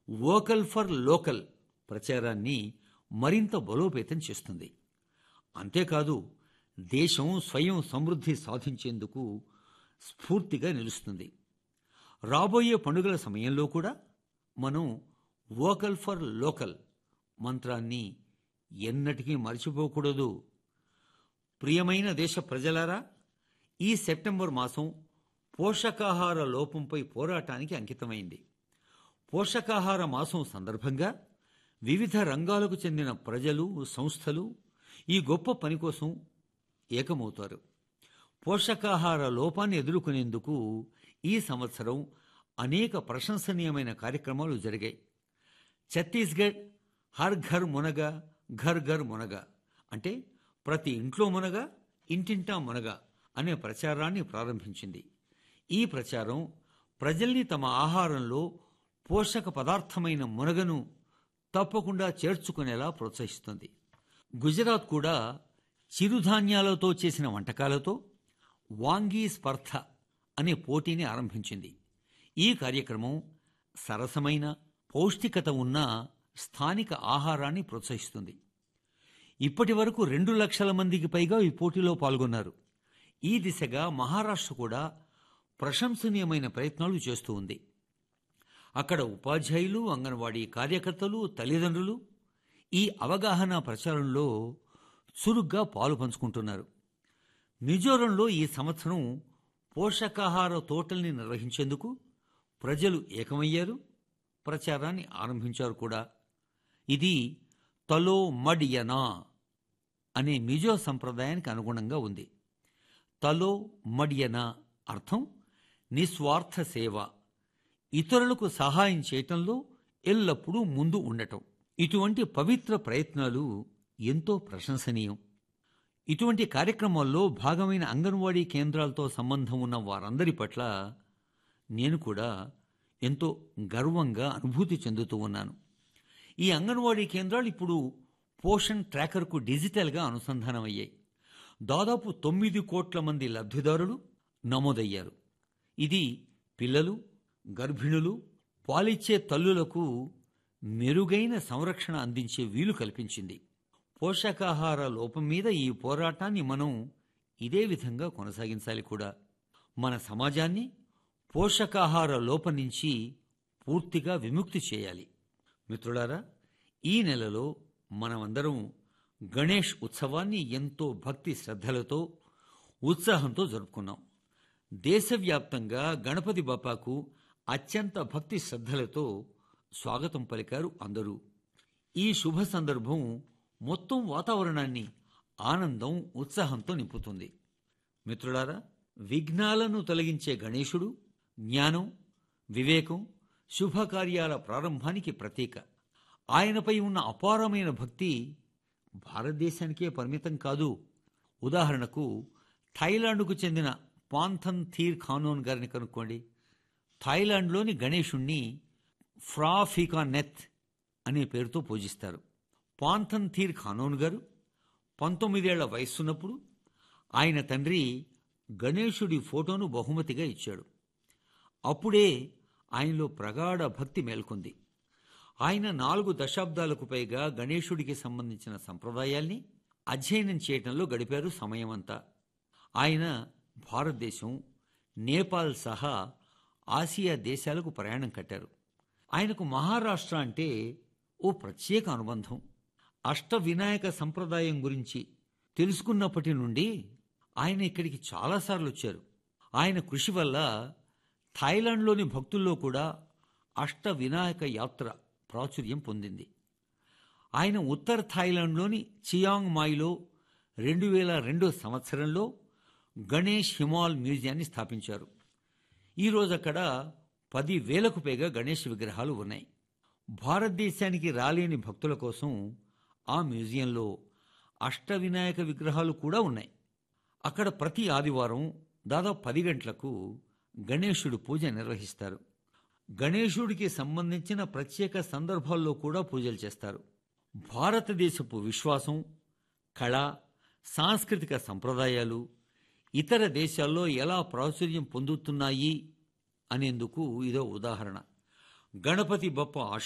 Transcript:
Vocal for local ప్రచారాన్ని మరింత బలోపేతం చేస్తుంది. అంతేకాదు, దేశం స్వయం సమృద్ధి సాధించేందుకు స్ఫూర్తిగా నిలుస్తుంది. రాబోయే పండుగల సమయంలో కూడా మనం వోకల్ ఫర్ లోకల్ మంత్రాన్ని ఎన్నటికీ మర్చిపోకూడదు. ప్రియమైన దేశ ప్రజలారా, ఈ సెప్టెంబర్ మాసం పోషకాహార లోపంపై పోరాటానికి అంకితమైంది. పోషకాహార మాసం సందర్భంగా వివిధ రంగాలకు చెందిన ప్రజలు, సంస్థలు ఈ గొప్ప పని కోసం ఏకమవుతారు. పోషకాహార లోపాన్ని ఎదుర్కొనేందుకు ఈ సంవత్సరం అనేక ప్రశంసనీయమైన కార్యక్రమాలు జరిగాయి. ఛత్తీస్గఢ్ హర్ ఘర్ మునగ, ఘర్ ఘర్ మునగ అంటే ప్రతి ఇంట్లో మునగ, ఇంటింటా మునగ అనే ప్రచారాన్ని ప్రారంభించింది. ఈ ప్రచారం ప్రజల్ని తమ ఆహారంలో పోషక పదార్థమైన మునగను తప్పకుండా చేర్చుకునేలా ప్రోత్సహిస్తుంది. గుజరాత్ కూడా చిరుధాన్యాలతో చేసిన వంటకాలతో వాంగీ స్పర్ధ అనే పోటీని ఆరంభించింది. ఈ కార్యక్రమం సరసమైన పౌష్టికత ఉన్న స్థానిక ఆహారాన్ని ప్రోత్సహిస్తుంది. ఇప్పటి వరకు 2 లక్షల మందికి పైగా ఈ పోటీలో పాల్గొన్నారు. ఈ దిశగా మహారాష్ట్ర కూడా ప్రశంసనీయమైన ప్రయత్నాలు చేస్తూ ఉంది. అక్కడ ఉపాధ్యాయులు, అంగన్వాడీ కార్యకర్తలు, తల్లిదండ్రులు ఈ అవగాహన ప్రచారంలో చురుగ్గా పాలు పంచుకుంటున్నారు. మిజోరంలో ఈ సంవత్సరం పోషకాహార తోటల్ని నిర్వహించేందుకు ప్రజలు ఏకమయ్యారు, ప్రచారాన్ని ఆరంభించారు కూడా. ఇది తలో మడ్యనా అనే మిజో సంప్రదాయానికి అనుగుణంగా ఉంది. తలో మడ్యనా అర్థం నిస్వార్థ సేవ, ఇతరులకు సహాయం చేయటంలో ఎల్లప్పుడూ ముందు ఉండటం. ఇటువంటి పవిత్ర ప్రయత్నాలు ఎంతో ప్రశంసనీయం. ఇటువంటి కార్యక్రమాల్లో భాగమైన అంగన్వాడీ కేంద్రాలతో సంబంధం ఉన్న వారందరి పట్ల నేను కూడా ఎంతో గర్వంగా అనుభూతి చెందుతూ ఉన్నాను. ఈ అంగన్వాడీ కేంద్రాలు ఇప్పుడు పోషణ్ ట్రాకర్కు డిజిటల్గా అనుసంధానమయ్యాయి. దాదాపు 9 కోట్ల మంది లబ్ధిదారులు నమోదయ్యారు. ఇది పిల్లలు, గర్భిణులు, పాలిచ్చే తల్లులకు మెరుగైన సంరక్షణ అందించే వీలు కల్పించింది. పోషకాహార లోపం మీద ఈ పోరాటాన్ని మనం ఇదే విధంగా కొనసాగించాలి కూడా. మన సమాజాన్ని పోషకాహార లోపం నుంచి పూర్తిగా విముక్తి చేయాలి. మిత్రులారా, ఈ నెలలో మనమందరం గణేష్ ఉత్సవాన్ని ఎంతో భక్తి శ్రద్ధలతో, ఉత్సాహంతో జరుపుకున్నాం. దేశవ్యాప్తంగా గణపతి బప్పాకు అత్యంత భక్తి శ్రద్ధలతో స్వాగతం పలికారు అందరూ. ఈ శుభ సందర్భం మొత్తం వాతావరణాన్ని ఆనందం, ఉత్సాహంతో నింపుతుంది. మిత్రులారా, విఘ్నాలను తొలగించే గణేశుడు జ్ఞానం, వివేకం, శుభకార్యాల ప్రారంభానికి ప్రతీక. ఆయనపై ఉన్న అపారమైన భక్తి భారతదేశానికే పరిమితం కాదు. ఉదాహరణకు థాయిలాండ్కు చెందిన పాంథన్ థీర్ ఖానోన్ గారిని కనుక్కోండి. థాయిలాండ్లోని గణేశుణ్ణి ఫ్రాఫికానెత్ అనే పేరుతో పూజిస్తారు. పాంథన్ థీర్ ఖానోన్ గారు 19 ఏళ్ల వయస్సున్నప్పుడు ఆయన తండ్రి గణేశుడి ఫోటోను బహుమతిగా ఇచ్చాడు. అప్పుడే ఆయనలో ప్రగాఢ భక్తి మేల్కొంది. ఆయన 4 దశాబ్దాలకు పైగా గణేశుడికి సంబంధించిన సంప్రదాయాల్ని అధ్యయనం చేయడంలో గడిపారు సమయమంతా. ఆయన భారతదేశం, నేపాల్ సహా ఆసియా దేశాలకు ప్రయాణం కట్టారు. ఆయనకు మహారాష్ట్ర అంటే ఓ ప్రత్యేక అనుబంధం. అష్టవినాయక సంప్రదాయం గురించి తెలుసుకున్నప్పటి నుండి ఆయన ఇక్కడికి చాలాసార్లు వచ్చారు. ఆయన కృషి వల్ల థాయిలాండ్లోని భక్తుల్లో కూడా అష్టవినాయక యాత్ర ప్రాచుర్యం పొందింది. ఆయన ఉత్తర థాయిలాండ్లోని చియాంగ్ మాయిలో 2002 సంవత్సరంలో గణేష్ హిమాల్ మ్యూజియాన్ని స్థాపించారు. ఈరోజు అక్కడ 10,000కు పైగా గణేష్ విగ్రహాలు ఉన్నాయి. భారతదేశానికి రాలేని భక్తుల కోసం ఆ మ్యూజియంలో అష్టవినాయక విగ్రహాలు కూడా ఉన్నాయి. అక్కడ ప్రతి ఆదివారం దాదాపు 10 గంటలకు గణేశుడు పూజ నిర్వహిస్తారు. గణేశుడికి సంబంధించిన ప్రత్యేక సందర్భాల్లో కూడా పూజలు చేస్తారు. భారతదేశపు విశ్వాసం, కళ, సాంస్కృతిక సంప్రదాయాలు ఇతర దేశాల్లో ఎలా ప్రాచుర్యం పొందుతున్నాయి అనేందుకు ఇదో ఉదాహరణ. గణపతి బప్ప